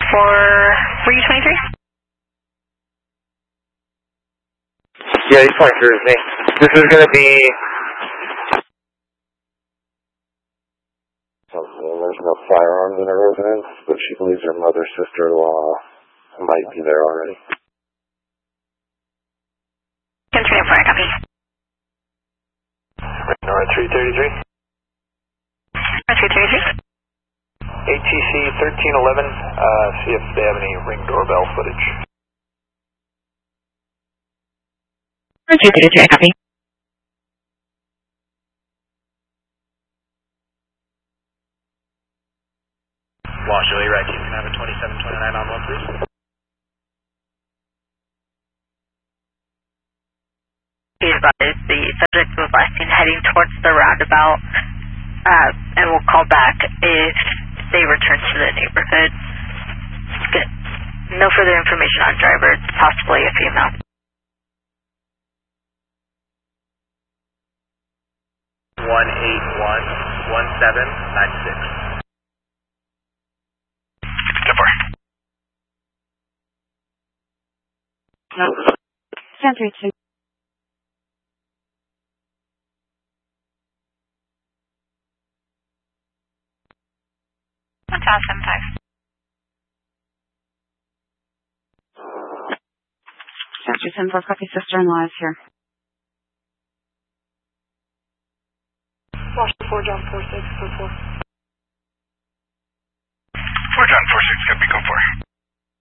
for, were you 23? Yeah, he's flying through with me. This is going to be... There's no firearms in her residence, but she believes her mother, sister-in-law might be there already. 10-3-4, copy. Nora 333. 333. ATC 1311, see if they have any Ring doorbell footage. 333, copy. Wash Julie, right, you can have a 2729 on one, please. Be advised, the subject was last seen heading towards the roundabout, and will call back if they return to the neighborhood. Good. No further information on driver, possibly a female. One 1796. No. 10-3-2. Awesome, 5. Chapter 10-4, copy, sister-in-law is here. Washington 4, John 4644.